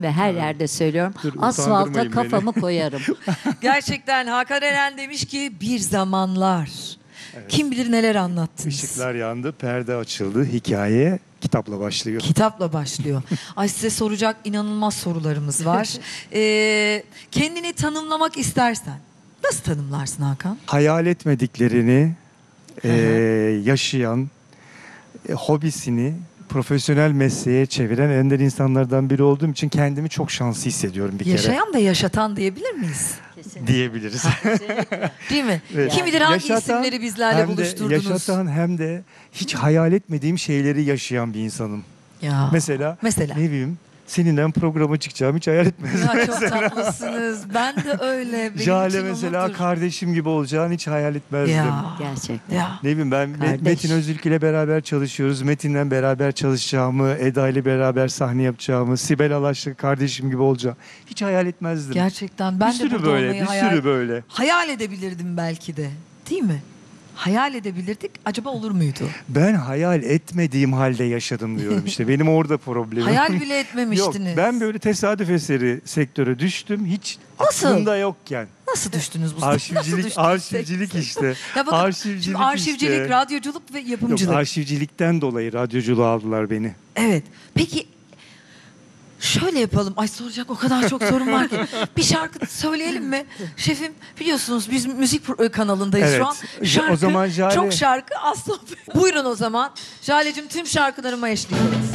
ve her yerde söylüyorum. Dur, Asfalta utandırmayın kafamı koyarım. Gerçekten Hakan Eren demiş ki bir zamanlar. Kim bilir neler anlattınız. Işıklar yandı, perde açıldı. Hikaye kitapla başlıyor. Kitapla başlıyor. Ay size soracak inanılmaz sorularımız var. Kendini tanımlamak istersen nasıl tanımlarsın Hakan? Hayal etmediklerini yaşayan, hobisini profesyonel mesleğe çeviren ender insanlardan biri olduğum için kendimi çok şanslı hissediyorum bir kere. Yaşayan ve yaşatan diyebilir miyiz? Diyebiliriz. Değil mi? Evet. Kim bilir hangi Yaşatan, isimleri bizlerle hem de buluşturdunuz? Yaşatan hem de hiç hayal etmediğim şeyleri yaşayan bir insanım. Ya. Mesela Mesela. ne bileyim seninle programa çıkacağımı hiç hayal etmezdim. Ya çok tatlısınız. Ben de öyle. Benim Jale için mesela umudur. kardeşim gibi olacağını hiç hayal etmezdim. Ya. Gerçekten. Ya. Ne bileyim ben Kardeş. Metin Özülk ile beraber çalışıyoruz. Metin'le beraber çalışacağımı, Eda ile beraber sahne yapacağımı, Sibel Alaş'la kardeşim gibi olacağım. Hiç hayal etmezdim. Gerçekten ben bir de sürü burada böyle, olmayı bir sürü böyle. hayal edebilirdim belki de. Değil mi? Hayal edebilirdik. Acaba olur muydu? Ben hayal etmediğim halde yaşadım diyorum işte. Benim orada problemim. Hayal bile Yok, etmemiştiniz. ben böyle tesadüf eseri sektöre düştüm. Hiç Nasıl? aklımda yokken. Nasıl düştünüz bu? Nasıl Arşivcilik, düştünüz? arşivcilik işte. Ya bakın, Arşivcilik şimdi arşivcilik, işte. radyoculuk ve Yok, yapımcılık. arşivcilikten dolayı radyoculuğa aldılar beni. Evet. Peki şöyle yapalım. Ay soracak o kadar çok sorun var ki. Bir şarkı söyleyelim mi? Şefim biliyorsunuz biz müzik kanalındayız Evet. şu an. Şarkı, O zaman Jale- çok şarkı az sohbet. Buyurun o zaman. Jale'cim tüm şarkılarıma eşlik edin.